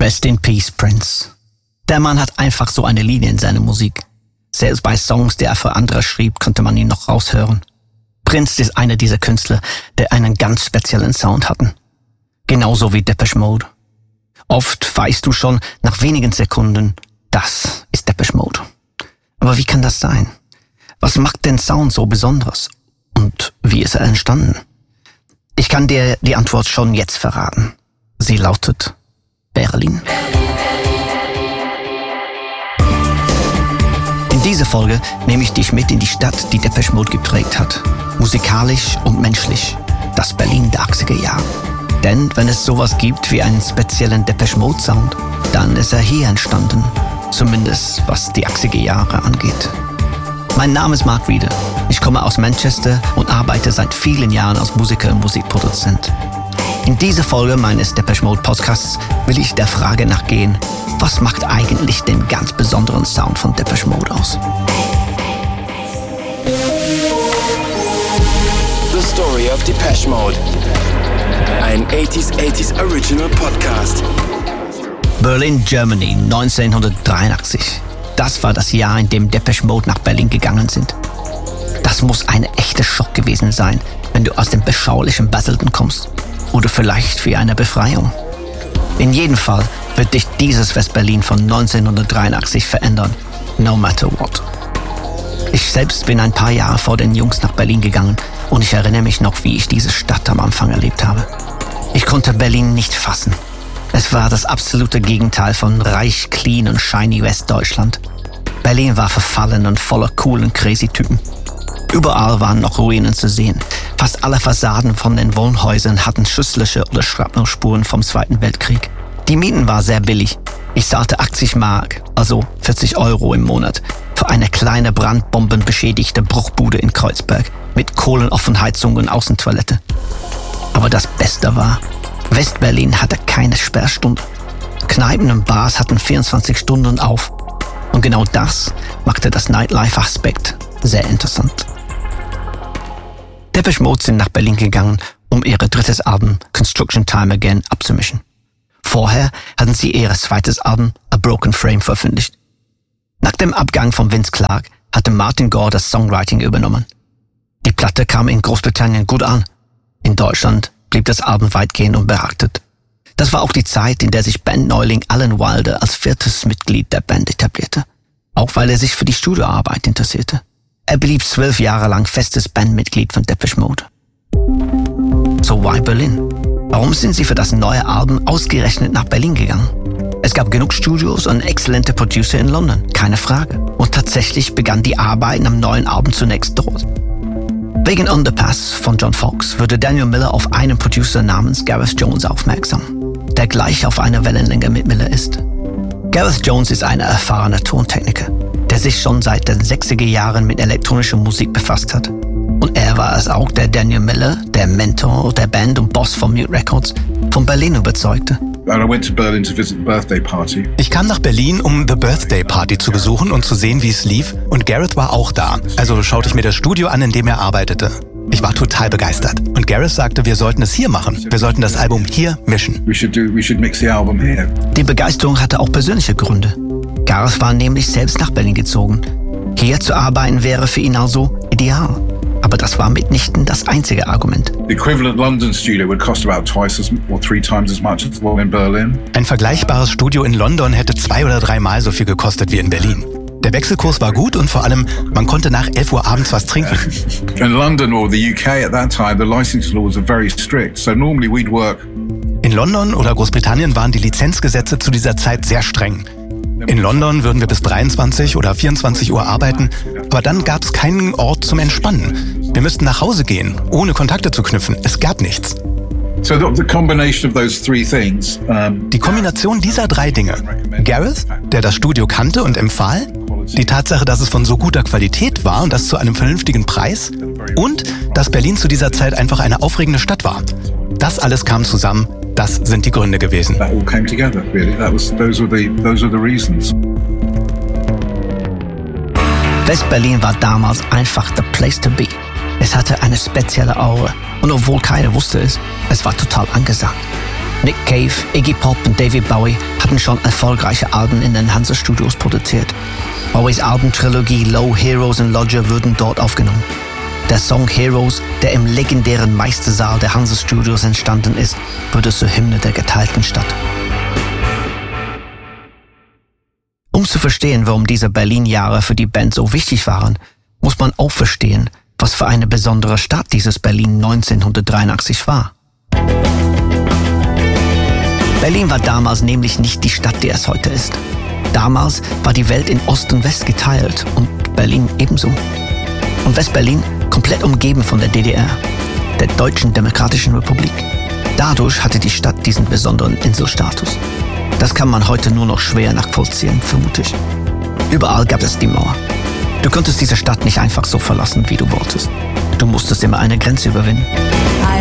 Rest in Peace, Prince. Der Mann hat einfach so eine Linie in seiner Musik. Selbst bei Songs, die er für andere schrieb, konnte man ihn noch raushören. Prince ist einer dieser Künstler, der einen ganz speziellen Sound hatten. Genauso wie Depeche Mode. Oft weißt du schon nach wenigen Sekunden, das ist Depeche Mode. Aber wie kann das sein? Was macht den Sound so besonders? Und wie ist er entstanden? Ich kann dir die Antwort schon jetzt verraten. Sie lautet Berlin. In dieser Folge nehme ich dich mit in die Stadt, die Depeche Mode geprägt hat. Musikalisch und menschlich. Das Berlin der 80er Jahre. Denn wenn es sowas gibt wie einen speziellen Depeche Mode Sound, dann ist er hier entstanden. Zumindest was die 80er Jahre angeht. Mein Name ist Mark Rieder. Ich komme aus Manchester und arbeite seit vielen Jahren als Musiker und Musikproduzent. In dieser Folge meines Depeche Mode Podcasts will ich der Frage nachgehen, was macht eigentlich den ganz besonderen Sound von Depeche Mode aus? The Story of Depeche Mode. Ein 80s Original Podcast. Berlin, Germany, 1983. Das war das Jahr, in dem Depeche Mode nach Berlin gegangen sind. Das muss ein echter Schock gewesen sein, wenn du aus dem beschaulichen Basildon kommst. Oder vielleicht wie eine Befreiung. In jedem Fall wird dich dieses West-Berlin von 1983 verändern, no matter what. Ich selbst bin ein paar Jahre vor den Jungs nach Berlin gegangen und ich erinnere mich noch, wie ich diese Stadt am Anfang erlebt habe. Ich konnte Berlin nicht fassen. Es war das absolute Gegenteil von reich, clean und shiny Westdeutschland. Berlin war verfallen und voller coolen, crazy Typen. Überall waren noch Ruinen zu sehen. Fast alle Fassaden von den Wohnhäusern hatten Schusslöcher oder Schrapnelspuren vom Zweiten Weltkrieg. Die Mieten waren sehr billig. Ich zahlte 80 Mark, also 40 Euro im Monat, für eine kleine brandbombenbeschädigte Bruchbude in Kreuzberg mit Kohlenoffenheizung und Außentoilette. Aber das Beste war, West-Berlin hatte keine Sperrstunde. Kneipen und Bars hatten 24 Stunden auf. Und genau das machte das Nightlife-Aspekt sehr interessant. Depeche Mode sind nach Berlin gegangen, um ihr drittes Album Construction Time Again abzumischen. Vorher hatten sie ihr zweites Album A Broken Frame veröffentlicht. Nach dem Abgang von Vince Clarke hatte Martin Gore das Songwriting übernommen. Die Platte kam in Großbritannien gut an. In Deutschland blieb das Album weitgehend unbeachtet. Das war auch die Zeit, in der sich Bandneuling Alan Wilder als viertes Mitglied der Band etablierte. Auch weil er sich für die Studioarbeit interessierte. Er blieb 12 Jahre lang festes Bandmitglied von Depeche Mode. So why Berlin? Warum sind sie für das neue Album ausgerechnet nach Berlin gegangen? Es gab genug Studios und exzellente Producer in London, keine Frage. Und tatsächlich begannen die Arbeiten am neuen Album zunächst dort. Wegen Underpass von John Foxx wurde Daniel Miller auf einen Producer namens Gareth Jones aufmerksam, der gleich auf einer Wellenlänge mit Miller ist. Gareth Jones ist ein erfahrener Tontechniker, der sich schon seit den 60er Jahren mit elektronischer Musik befasst hat. Und er war es auch, der Daniel Miller, der Mentor der Band und Boss von Mute Records, von Berlin überzeugte. Ich kam nach Berlin, um The Birthday Party zu besuchen und zu sehen, wie es lief. Und Gareth war auch da. Also schaute ich mir das Studio an, in dem er arbeitete. Ich war total begeistert. Und Gareth sagte, wir sollten es hier machen. Wir sollten das Album hier mischen. Die Begeisterung hatte auch persönliche Gründe. Gareth war nämlich selbst nach Berlin gezogen. Hier zu arbeiten wäre für ihn also ideal. Aber das war mitnichten das einzige Argument. Ein vergleichbares Studio in London hätte 2 oder 3 Mal so viel gekostet wie in Berlin. Der Wechselkurs war gut und vor allem, man konnte nach 11 Uhr abends was trinken. In London or the UK at that time, the licensing laws are very strict. So normally we'd work. In London oder Großbritannien waren die Lizenzgesetze zu dieser Zeit sehr streng. In London würden wir bis 23 oder 24 Uhr arbeiten, aber dann gab es keinen Ort zum Entspannen. Wir müssten nach Hause gehen, ohne Kontakte zu knüpfen. Es gab nichts. Die Kombination dieser 3 Dinge. Gareth, der das Studio kannte und empfahl, die Tatsache, dass es von so guter Qualität war und das zu einem vernünftigen Preis und dass Berlin zu dieser Zeit einfach eine aufregende Stadt war. Das alles kam zusammen. Das sind die Gründe gewesen. West-Berlin war damals einfach the place to be. Es hatte eine spezielle Aura und obwohl keiner wusste es, es war total angesagt. Nick Cave, Iggy Pop und David Bowie hatten schon erfolgreiche Alben in den Hansa-Studios produziert. Bowies Albentrilogie Low, Heroes und Lodger wurden dort aufgenommen. Der Song Heroes, der im legendären Meistersaal der Hansa-Studios entstanden ist, wurde zur Hymne der geteilten Stadt. Um zu verstehen, warum diese Berlin-Jahre für die Band so wichtig waren, muss man auch verstehen, was für eine besondere Stadt dieses Berlin 1983 war. Berlin war damals nämlich nicht die Stadt, die es heute ist. Damals war die Welt in Ost und West geteilt und Berlin ebenso. Und West-Berlin komplett umgeben von der DDR, der Deutschen Demokratischen Republik. Dadurch hatte die Stadt diesen besonderen Inselstatus. Das kann man heute nur noch schwer nachvollziehen, vermute ich. Überall gab es die Mauer. Du konntest diese Stadt nicht einfach so verlassen, wie du wolltest. Du musstest immer eine Grenze überwinden.